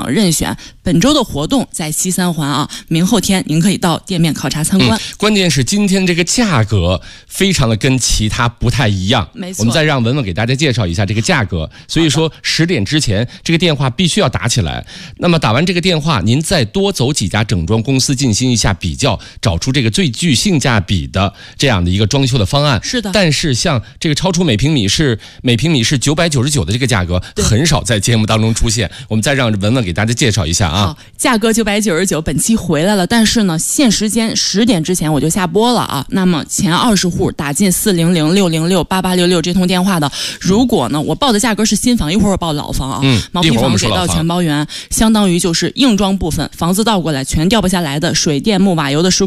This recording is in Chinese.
任选。本周的活动在西三环啊，明后天您可以到店面考察参观。 关键是今天这个价格非常的跟其他不太一样， 没错。 我们再让文文给大家介绍一下这个价格。所以说10点之前这个电话必须要打起来。那么打完这个电话，您再多走几家整装公司进行一下比较，找出这个最具性价比的这样的一个装修的方案。 是的。 但是像这个超出每平米是999的这个价格，很少在节目当中出现。我们再让文文给大家介绍一下啊。 好，价格999，本期回来了，但是呢，限时间10点之前我就下播了啊。那么前20户打进400-606-8866这通电话的，如果呢我报的价格是新房，一会儿我报老房啊，毛坯房给到全包圆，相当于就是硬装部分，房子倒过来全掉不下来的水电木瓦油的施